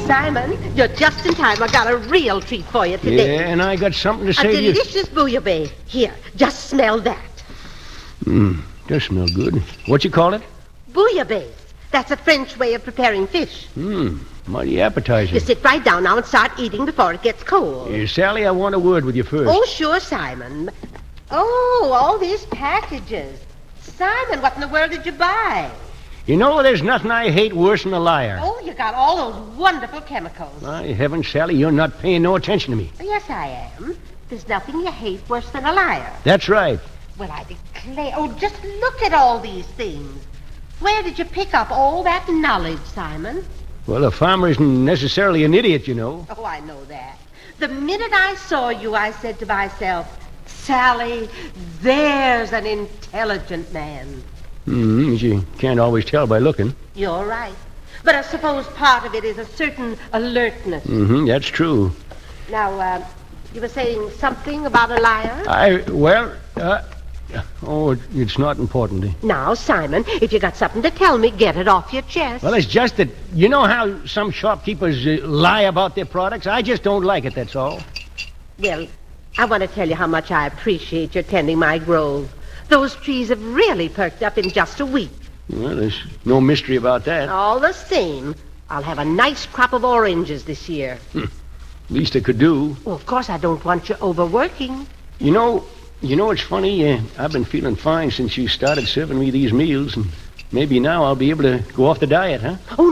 Simon, you're just in time. I got a real treat for you today. Yeah, and I got something to say A to you. delicious bouillabaisse. Here, just smell that. Does smell good. What you call it? Bouillabaisse. That's a French way of preparing fish. Mighty appetizing. You sit right down now and start eating before it gets cold. Sally, I want a word with you first. Oh, sure, Simon. Oh, all these packages. Simon, what in the world did you buy? You know, there's nothing I hate worse than a liar. Oh, you got all those wonderful chemicals. My heavens, Sally, you're not paying no attention to me. Yes, I am. There's nothing you hate worse than a liar. That's right. Well, I declare. Oh, just look at all these things. Where did you pick up all that knowledge, Simon? Well, a farmer isn't necessarily an idiot, you know. Oh, I know that. The minute I saw you, I said to myself, Sally, there's an intelligent man. You can't always tell by looking. You're right. But I suppose part of it is a certain alertness. That's true. Now, you were saying something about a liar? It's not important. Now, Simon, if you got something to tell me, get it off your chest. Well, it's just that, you know how some shopkeepers lie about their products? I just don't like it, that's all. Well, I want to tell you how much I appreciate your tending my grove. Those trees have really perked up in just a week. Well, there's no mystery about that. All the same, I'll have a nice crop of oranges this year. Least I could do. Well, of course, I don't want you overworking. You know, it's funny. I've been feeling fine since you started serving me these meals, and maybe now I'll be able to go off the diet, huh? Oh,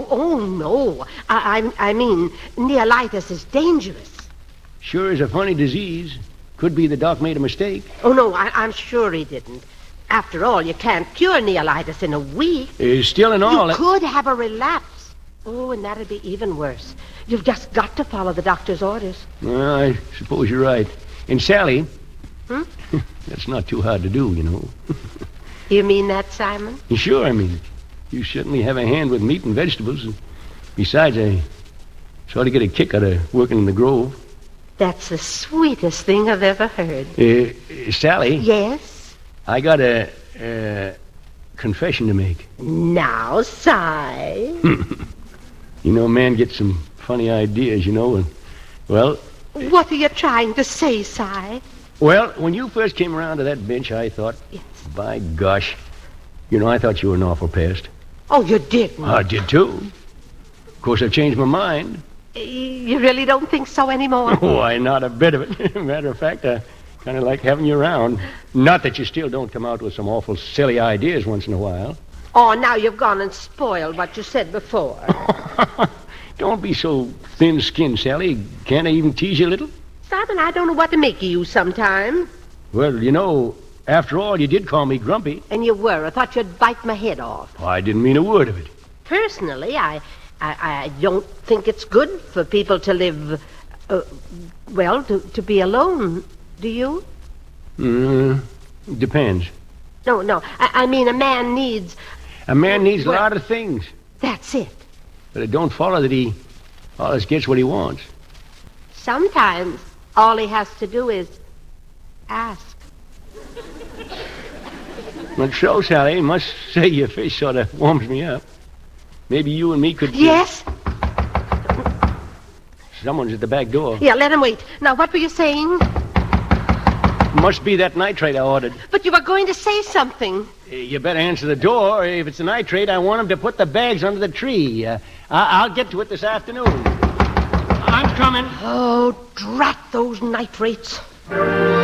no. I mean, neolitis is dangerous. Sure is a funny disease. Could be the doc made a mistake. Oh, no, I'm sure he didn't. After all, you can't cure neolitis in a week. Still in all... You could have a relapse. Oh, and that'd be even worse. You've just got to follow the doctor's orders. Well, I suppose you're right. And Sally... That's not too hard to do, you know. You mean that, Simon? Sure, I mean it. You certainly have a hand with meat and vegetables. And besides, I sort of get a kick out of working in the grove. That's the sweetest thing I've ever heard. Sally? Yes? I got a confession to make. Now, sigh. You know, a man gets some funny ideas, you know, and, well... What are you trying to say, Sigh? Well, when you first came around to that bench, I thought, Yes. By gosh, you know, I thought you were an awful pest. Oh, you didn't? I did, too. Of course, I've changed my mind. You really don't think so anymore? Why, not a bit of it. Matter of fact, I kind of like having you around. Not that you still don't come out with some awful silly ideas once in a while. Oh, now you've gone and spoiled what you said before. Don't be so thin-skinned, Sally. Can't I even tease you a little? Simon, I don't know what to make of you sometime. Well, you know, after all, you did call me grumpy. And you were. I thought you'd bite my head off. I didn't mean a word of it. Personally, I don't think it's good for people to live, to be alone. Do you? Depends. No. I mean, a man needs... A man needs a lot of things. That's it. But it don't follow that he always gets what he wants. Sometimes all he has to do is ask. Not so, Sally. Must say your face sort of warms me up. Maybe you and me could... Yes? Someone's at the back door. Yeah, let him wait. Now, what were you saying? Must be that nitrate I ordered. But you were going to say something. You better answer the door. If it's a nitrate, I want him to put the bags under the tree. I'll get to it this afternoon. I'm coming. Oh, drat those nitrates.